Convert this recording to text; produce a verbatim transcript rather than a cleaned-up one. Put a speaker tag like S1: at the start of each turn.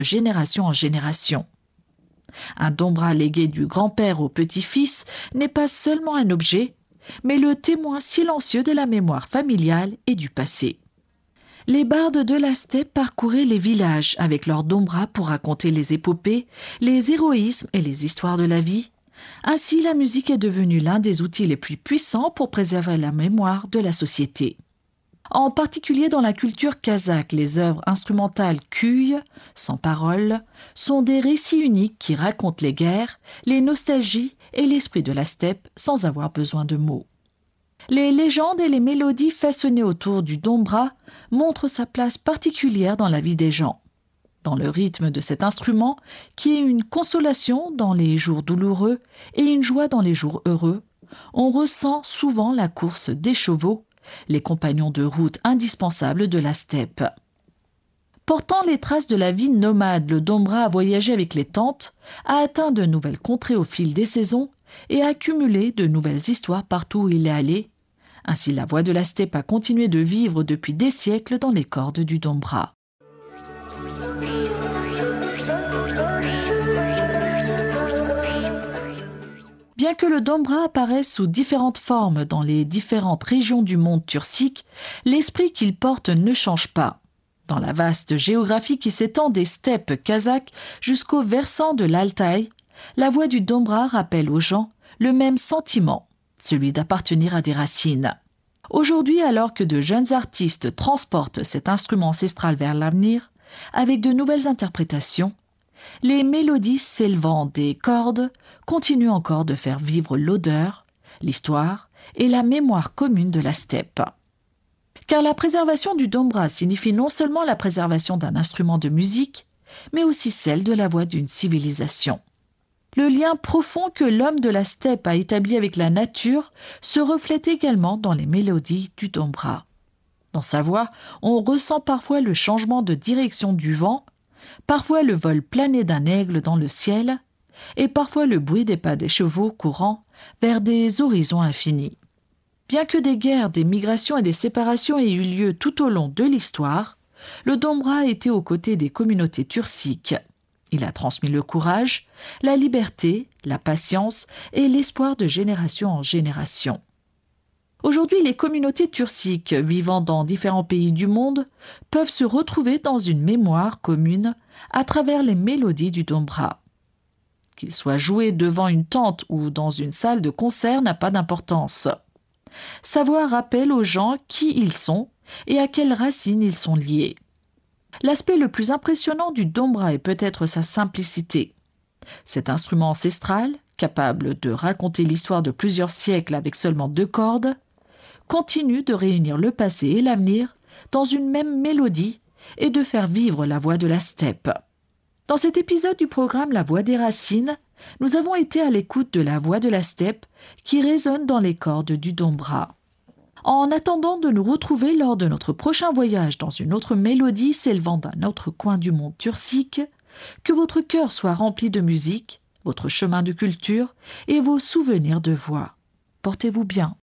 S1: génération en génération. Un dombra légué du grand-père au petit-fils n'est pas seulement un objet, mais le témoin silencieux de la mémoire familiale et du passé. Les bardes de la steppe parcouraient les villages avec leurs dombras pour raconter les épopées, les héroïsmes et les histoires de la vie. Ainsi, la musique est devenue l'un des outils les plus puissants pour préserver la mémoire de la société. En particulier dans la culture kazakhe, les œuvres instrumentales kuy, sans paroles, sont des récits uniques qui racontent les guerres, les nostalgies et l'esprit de la steppe sans avoir besoin de mots. Les légendes et les mélodies façonnées autour du dombra montrent sa place particulière dans la vie des gens. Dans le rythme de cet instrument, qui est une consolation dans les jours douloureux et une joie dans les jours heureux, on ressent souvent la course des chevaux, les compagnons de route indispensables de la steppe. Portant les traces de la vie nomade, le dombra a voyagé avec les tentes, a atteint de nouvelles contrées au fil des saisons et a accumulé de nouvelles histoires partout où il est allé. Ainsi, la voix de la steppe a continué de vivre depuis des siècles dans les cordes du dombra. Bien que le dombra apparaisse sous différentes formes dans les différentes régions du monde turcique, l'esprit qu'il porte ne change pas. Dans la vaste géographie qui s'étend des steppes kazakhes jusqu'au versant de l'Altaï, la voix du dombra rappelle aux gens le même sentiment, celui d'appartenir à des racines. Aujourd'hui, alors que de jeunes artistes transportent cet instrument ancestral vers l'avenir, avec de nouvelles interprétations, les mélodies s'élevant des cordes continuent encore de faire vivre l'odeur, l'histoire et la mémoire commune de la steppe. Car la préservation du dombra signifie non seulement la préservation d'un instrument de musique, mais aussi celle de la voix d'une civilisation. Le lien profond que l'homme de la steppe a établi avec la nature se reflète également dans les mélodies du dombra. Dans sa voix, on ressent parfois le changement de direction du vent, parfois le vol plané d'un aigle dans le ciel, et parfois le bruit des pas des chevaux courant vers des horizons infinis. Bien que des guerres, des migrations et des séparations aient eu lieu tout au long de l'histoire, le dombra a été aux côtés des communautés turciques. Il a transmis le courage, la liberté, la patience et l'espoir de génération en génération. Aujourd'hui, les communautés turciques vivant dans différents pays du monde peuvent se retrouver dans une mémoire commune à travers les mélodies du dombra. Qu'il soit joué devant une tente ou dans une salle de concert n'a pas d'importance. Sa voix rappelle aux gens qui ils sont et à quelles racines ils sont liés. L'aspect le plus impressionnant du dombra est peut-être sa simplicité. Cet instrument ancestral, capable de raconter l'histoire de plusieurs siècles avec seulement deux cordes, continue de réunir le passé et l'avenir dans une même mélodie et de faire vivre la voix de la steppe. Dans cet épisode du programme La Voix des Racines, nous avons été à l'écoute de la voix de la steppe qui résonne dans les cordes du dombra. En attendant de nous retrouver lors de notre prochain voyage dans une autre mélodie s'élevant d'un autre coin du monde turcique, que votre cœur soit rempli de musique, votre chemin de culture et vos souvenirs de voix. Portez-vous bien.